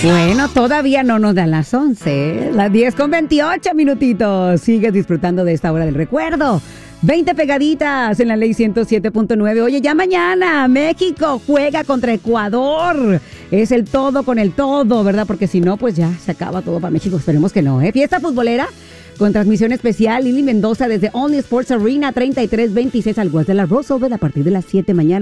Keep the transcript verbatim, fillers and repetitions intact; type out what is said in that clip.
Bueno, todavía no nos dan las once, ¿eh? Las diez con veintiocho minutitos. Sigues disfrutando de esta hora del recuerdo. veinte pegaditas en la ley ciento siete punto nueve. Oye, ya mañana México juega contra Ecuador. Es el todo con el todo, ¿verdad? Porque si no, pues ya se acaba todo para México. Esperemos que no, ¿eh? Fiesta futbolera con transmisión especial. Lili Mendoza desde Only Sports Arena, treinta y tres veintiséis al West de la Roosevelt a partir de las siete mañana.